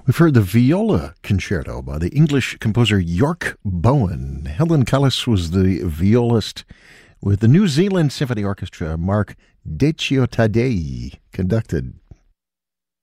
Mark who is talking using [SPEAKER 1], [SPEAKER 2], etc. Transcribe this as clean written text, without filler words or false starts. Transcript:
[SPEAKER 1] We've heard the Viola Concerto by the English composer York Bowen. Helen Cullis was the violist with the New Zealand Symphony Orchestra. Mark Deciottadei conducted.